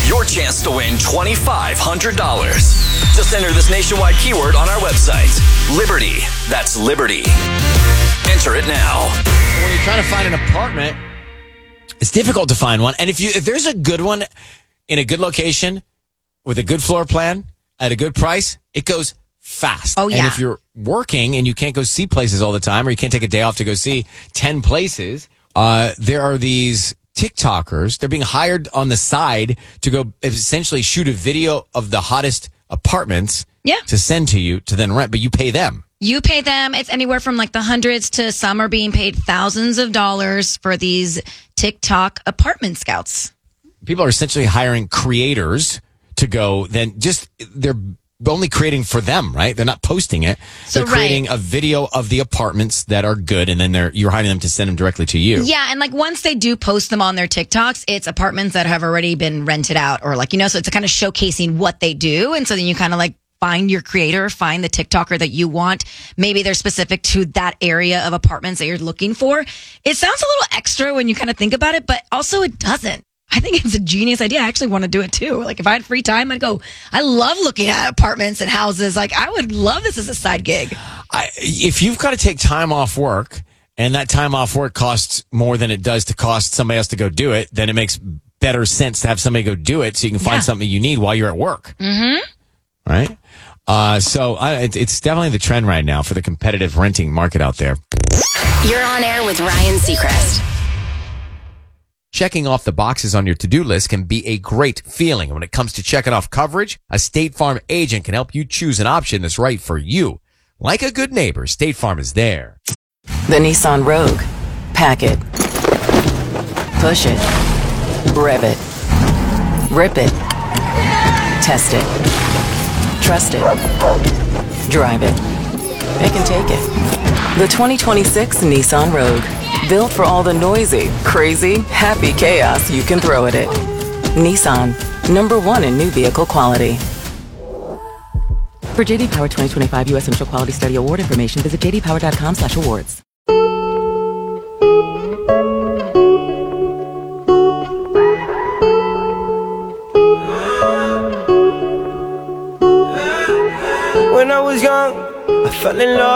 your chance to win $2,500. Just enter this nationwide keyword on our website. Liberty. That's Liberty. Enter it now. When you're trying to find an apartment, it's difficult to find one. And if there's a good one in a good location with a good floor plan at a good price, it goes fast. Oh, yeah. And if you're working and you can't go see places all the time, or you can't take a day off to go see 10 places, there are these TikTokers. They're being hired on the side to go essentially shoot a video of the hottest apartments to send to you to then rent, but you pay them. You pay them. It's anywhere from like the hundreds to some are being paid thousands of dollars for these TikTok apartment scouts. People are essentially hiring creators to go, they're only creating for them, right? They're not posting it. So, they're creating a video of the apartments that are good, and then you're hiring them to send them directly to you. Yeah, and like once they do post them on their TikToks, it's apartments that have already been rented out, or like, so it's kind of showcasing what they do. And so then you kind of like find your creator, find the TikToker that you want. Maybe they're specific to that area of apartments that you're looking for. It sounds a little extra when you kind of think about it, but also it doesn't. I think it's a genius idea. I actually want to do it too. Like if I had free time, I'd go. I love looking at apartments and houses. Like I would love this as a side gig. If you've got to take time off work and that time off work costs more than it does to cost somebody else to go do it, then it makes better sense to have somebody go do it so you can find something you need while you're at work. Mm-hmm. Right? It's definitely the trend right now for the competitive renting market out there. You're on air with Ryan Seacrest. Checking off the boxes on your to-do list can be a great feeling. When it comes to checking off coverage, a State Farm agent can help you choose an option that's right for you. Like a good neighbor, State Farm is there. The Nissan Rogue. Pack it. Push it. Rev it. Rip it. Test it. Trust it. Drive it. It can take it. The 2026 Nissan Rogue. Built for all the noisy, crazy, happy chaos you can throw at it. Nissan. #1 in new vehicle quality. For JD Power 2025 U.S. Initial Quality Study Award information, visit jdpower.com/awards. When I was young, I fell in love.